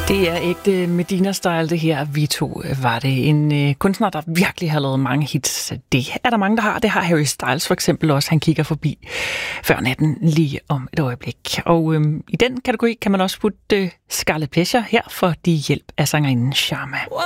Det er ægte Medina-style, det her. Vi to var det. En kunstner, der virkelig har lavet mange hits. Det er der mange, der har. Det har Harry Styles for eksempel også. Han kigger forbi før natten lige om et øjeblik. Og i den kategori kan man også putte Scarlet Pleasure her for de hjælp af sangerinden Sharma.